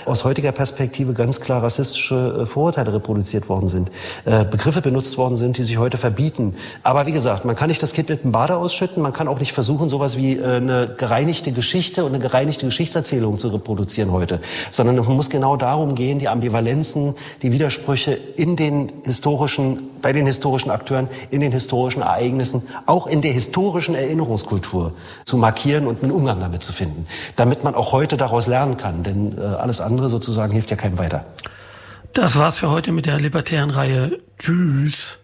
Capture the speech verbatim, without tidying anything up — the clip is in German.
aus heutiger Perspektive ganz klar rassistische Vorurteile reproduziert worden sind, äh, Begriffe benutzt worden sind, die sich heute verbieten. Aber wie gesagt, man kann nicht das Kind mit dem Bade ausschütten, man kann auch nicht versuchen, sowas wie äh, eine gereinigte Geschichte und eine gereinigte Geschichtserzählung zu reproduzieren heute, sondern es muss genau darum gehen, die Ambivalenzen, die Widersprüche in den historischen, bei den historischen Akteuren, in den historischen Ereignissen, auch in der historischen Erinnerungskultur zu markieren und einen Umgang damit zu finden, damit man auch heute daraus lernen kann, denn äh, alles andere sozusagen hilft ja keinem weiter. Das war's für heute mit der Libertären Reihe. Tschüss.